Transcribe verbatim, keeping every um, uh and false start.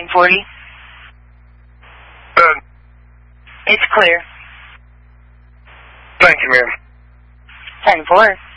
forty. Uh, It's clear. thank you, ma'am. ten four.